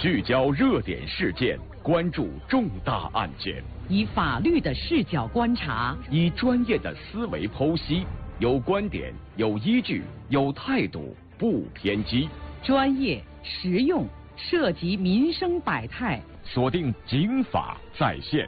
聚焦热点事件，关注重大案件， 以法律的视角观察， 以专业的思维剖析，有观点，有依据，有态度，不偏激， 专业实用，涉及民生百态。 锁定警法在线。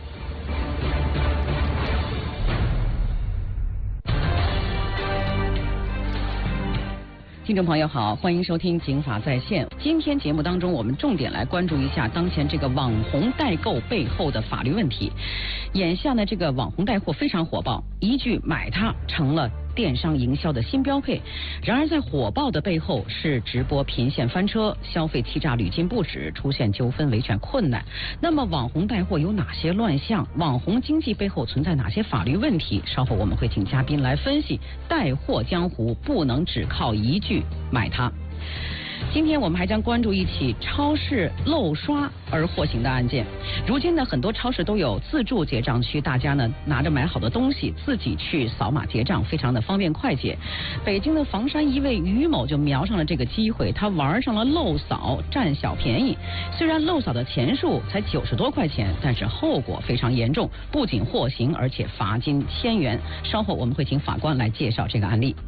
听众朋友好，欢迎收听警法在线。今天节目当中，我们重点来关注一下当前这个网红代购背后的法律问题。眼下呢，这个网红带货非常火爆，一句买它成了电商营销的新标配。然而在火爆的背后，是直播频现翻车，消费欺诈屡禁不止，出现纠纷维权困难。那么网红带货有哪些乱象？网红经济背后存在哪些法律问题？稍后我们会请嘉宾来分析。带货江湖不能只靠一句买它。今天我们还将关注一起超市漏刷而获刑的案件。如今呢，很多超市都有自助结账区，大家呢拿着买好的东西自己去扫码结账，非常的方便快捷。北京的房山一位于某就瞄上了这个机会，他玩上了漏扫，占小便宜。虽然漏扫的钱数才90多块钱，但是后果非常严重，不仅获刑，而且罚金1000元。稍后我们会请法官来介绍这个案例。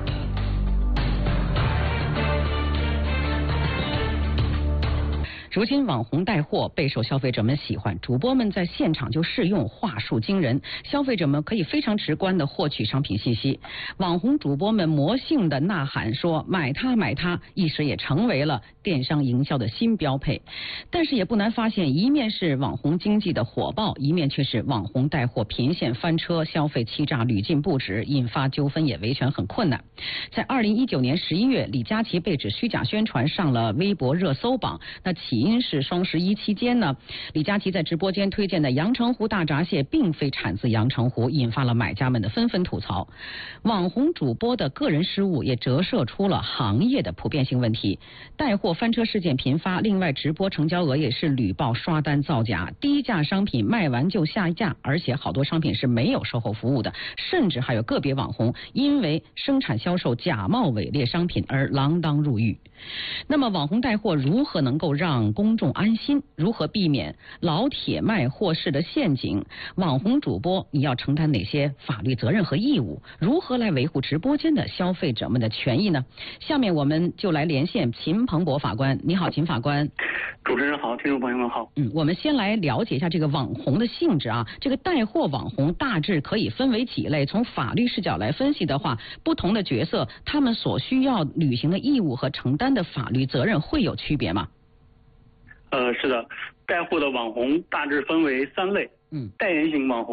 如今网红带货备受消费者们喜欢，主播们在现场就试用，话术惊人，消费者们可以非常直观地获取商品信息。网红主播们魔性的呐喊说买它买它，一时也成为了电商营销的新标配。但是也不难发现，一面是网红经济的火爆，一面却是网红带货频现翻车，消费欺诈屡禁不止，引发纠纷也维权很困难。在2019年11月，李佳琦被指虚假宣传上了微博热搜榜。那起因是双11期间呢，李佳琦在直播间推荐的阳澄湖大闸蟹并非产自阳澄湖，引发了买家们的纷纷吐槽。网红主播的个人失误也折射出了行业的普遍性问题，带货翻车事件频发。另外，直播成交额也是屡报刷单造假，低价商品卖完就下架，而且好多商品是没有售后服务的，甚至还有个别网红因为生产销售假冒伪劣商品而锒铛入狱。那么网红带货如何能够让公众安心？如何避免老铁卖货式的陷阱？网红主播你要承担哪些法律责任和义务？如何来维护直播间的消费者们的权益呢？下面我们就来连线秦鹏博法官。你好，秦法官。 主持人好，听众朋友们好。 我们先来了解一下这个网红的性质啊。这个带货网红大致可以分为几类，从法律视角来分析的话，不同的角色他们所需要履行的义务和承担的法律责任会有区别吗？ 是的，带货的网红大致分为3类。代言型网红